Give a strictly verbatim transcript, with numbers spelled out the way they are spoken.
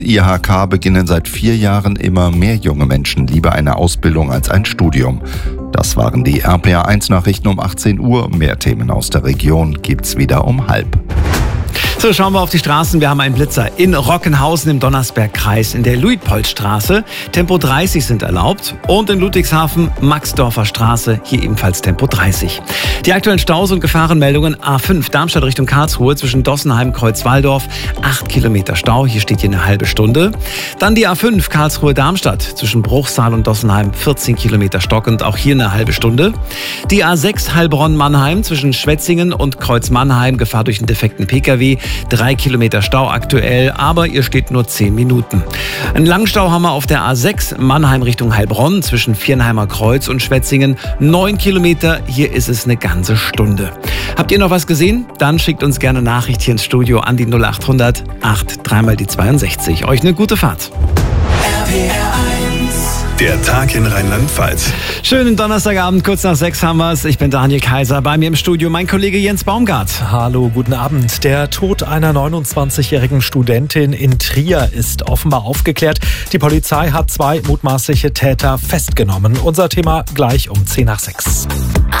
I H K beginnen seit vier Jahren immer mehr junge Menschen lieber eine Ausbildung als ein Studium. Das waren die R P R eins Nachrichten um achtzehn Uhr. Mehr Themen aus der Region gibt's wieder um halb. So, schauen wir auf die Straßen. Wir haben einen Blitzer in Rockenhausen im Donnersbergkreis in der Luitpoldstraße. Tempo dreißig sind erlaubt. Und in Ludwigshafen, Maxdorfer Straße, hier ebenfalls Tempo dreißig. Die aktuellen Staus und Gefahrenmeldungen: A fünf Darmstadt Richtung Karlsruhe zwischen Dossenheim, Kreuzwaldorf, acht Kilometer Stau. Hier steht hier eine halbe Stunde. Dann die A fünf Karlsruhe-Darmstadt zwischen Bruchsal und Dossenheim, vierzehn Kilometer stockend. Auch hier eine halbe Stunde. Die A sechs Heilbronn-Mannheim zwischen Schwetzingen und Kreuz-Mannheim, Gefahr durch einen defekten Pkw. Drei Kilometer Stau aktuell, aber ihr steht nur zehn Minuten. Einen Langstau haben wir auf der A sechs Mannheim Richtung Heilbronn zwischen Viernheimer Kreuz und Schwetzingen. Neun Kilometer, hier ist es eine ganze Stunde. Habt ihr noch was gesehen? Dann schickt uns gerne Nachricht hier ins Studio an die null acht hundert acht dreimal die zweiundsechzig. Euch eine gute Fahrt. R P R eins. Der Tag in Rheinland-Pfalz. Schönen Donnerstagabend, kurz nach sechs haben wir es. Ich bin Daniel Kaiser, bei mir im Studio mein Kollege Jens Baumgart. Hallo, guten Abend. Der Tod einer neunundzwanzigjährigen Studentin in Trier ist offenbar aufgeklärt. Die Polizei hat zwei mutmaßliche Täter festgenommen. Unser Thema gleich um zehn nach sechs.